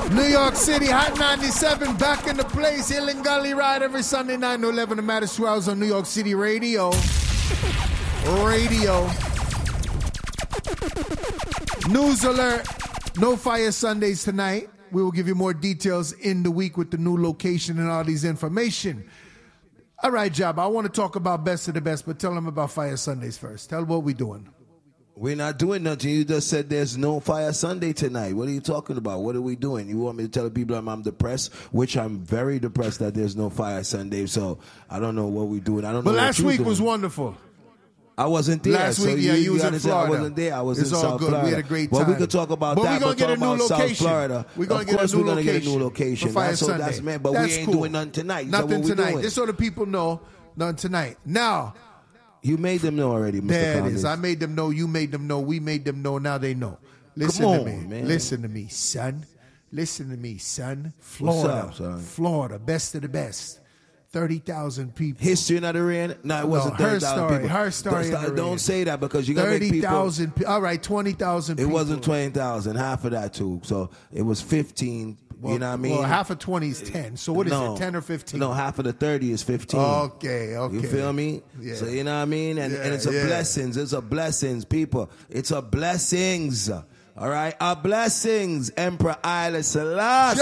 New York City, Hot 97, back in the place. Hill and Gully Ride every Sunday night, 11 to matters 2 hours on New York City Radio. News alert. No Fire Sundays tonight. We will give you more details in the week with the new location and all these information. All right, Job, I want to talk about Best of the Best, but tell them about Fire Sundays first. Tell them what we're doing. We're not doing nothing. You just said there's no Fire Sunday tonight. What are you talking about? What are we doing? You want me to tell the people I'm depressed, which I'm very depressed that there's no Fire Sunday. So I don't know what we're doing. I don't know. But what last week was wonderful. I wasn't there. Last week, you was in Florida. I wasn't there. I was it's in all South good. Florida. We had a great time. Well, we could talk about that. We're going to get a new location. South Florida. We're going to get a new location. For Fire Sunday. That's meant, but we ain't doing nothing tonight. Nothing tonight. Doing? Just so the people know, nothing tonight. Now. You made them know already, Mr. There Condis. it is. I made them know. You made them know. We made them know. Now they know. Listen to me. Man. Listen to me, son. Listen to me, son. Florida. What's up, son? Florida. Best of the best. 30,000 people. History not the rain? No, it wasn't 30,000 people. Her story. Don't say that because you're going to make people. 30,000. All right, 20,000 people. It wasn't 20,000. Half of that, too. So it was 15. You know what I mean? Well, half of 20 is 10. So what is it, 10 or 15? No, half of the 30 is 15. Okay. You feel me? Yeah. So you know what I mean? And it's a blessings. It's a blessings, people. It's a blessings. All right? Our blessings. Emperor Haile Selassie.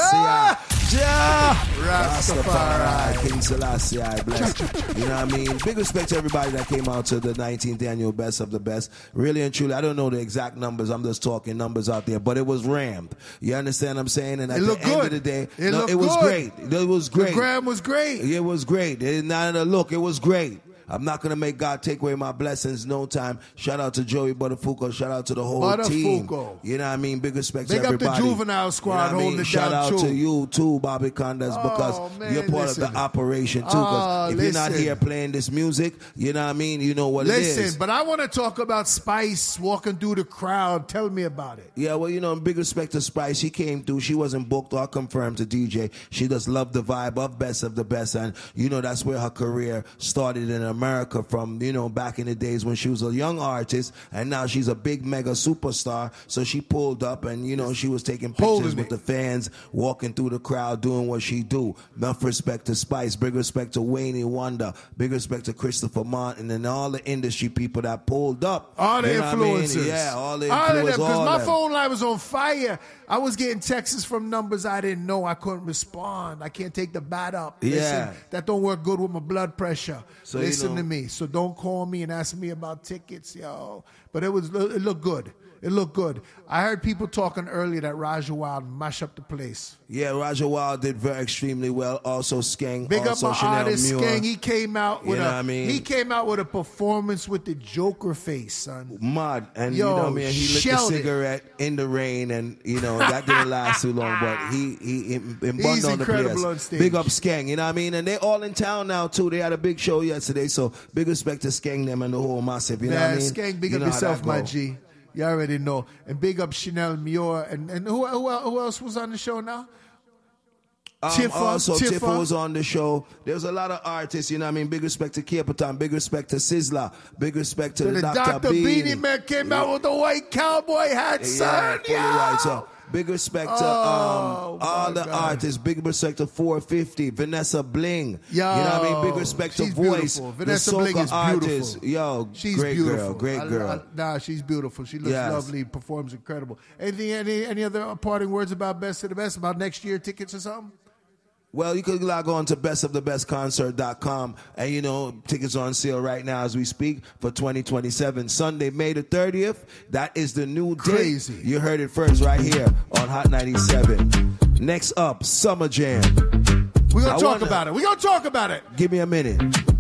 Rastafari. King Selassie, I bless. You know what I mean? Big respect to everybody that came out to the 19th annual Best of the Best. Really and truly, I don't know the exact numbers. I'm just talking numbers out there. But it was rammed. You understand what I'm saying? And at the end of the day, it was great. It was great. The gram was great. It was great. It's not a look. It was great. I'm not going to make God take away my blessings no time. Shout out to Joey Buttafuoco. Shout out to the whole team. You know what I mean? Big respect to everybody. Big up the Juvenile Squad holding it Shout down out to you too, Bobby Condas, because you're part of the operation too. Because if you're not here playing this music, you know what I mean? You know what it is. Listen, but I want to talk about Spice walking through the crowd. Tell me about it. Yeah, well, you know, big respect to Spice. She came through. She wasn't booked or confirmed to DJ. She just loved the vibe of Best of the Best. And, you know, that's where her career started in America from, you know, back in the days when she was a young artist. And now she's a big mega superstar. So she pulled up and, you know, she was taking pictures with the fans, walking through the crowd, doing what she do. Enough respect to Spice. Big respect to Wayne Wonder. Big respect to Christopher Martin and all the industry people that pulled up. All the influencers. I mean? Yeah, all the influencers. Because my phone line was on fire. I was getting texts from numbers I didn't know. I couldn't respond. I can't take the bat up. Yeah. Listen, that don't work good with my blood pressure. So, listen to me. So don't call me and ask me about tickets, yo. But it looked good. It looked good. I heard people talking earlier that Raja Wild mashed up the place. Yeah, Raja Wild did very extremely well. Also, Skeng. Big also up my Chanel artist, Muir. Skeng. He came out with He came out with a performance with the Joker face, son. Mud. And you know what I mean? He lit the cigarette in the rain, and you know that didn't last too long. But he bunned on the players. On stage. Big up Skeng. You know what I mean? And they all in town now too. They had a big show yesterday, so big respect to Skeng them and the whole massive. You know what I mean? Skeng, big up yourself, my G. You already know. And big up Chanel Muir. And who else was on the show now? Tiffa was on the show. There's a lot of artists, you know what I mean? Big respect to Capitan, big respect to Sizzla, big respect to the Dr. Beanie Man came out with the white cowboy hat, son. Right. So big respect to all the artists. Big respect to 450, Vanessa Bling. You know what I mean? Big respect to Voice. Vanessa the Bling is beautiful. Artists. Yo, she's great beautiful. Great girl. She's beautiful. She looks lovely, performs incredible. Any other parting words about Best of the Best, about next year tickets or something? Well, you can log on to bestofthe.bestconcert.com, and you know tickets are on sale right now as we speak for 2027. Sunday, May the 30th. That is the new date. Crazy. You heard it first right here on Hot 97. Next up, Summer Jam. We're gonna talk about it. We're gonna talk about it. Give me a minute.